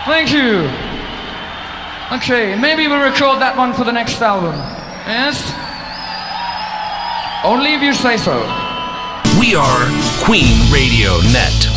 Thank you. Okay, maybe we'll record that one for the next album. Yes? Only if you say so. We are Queen Radio Net.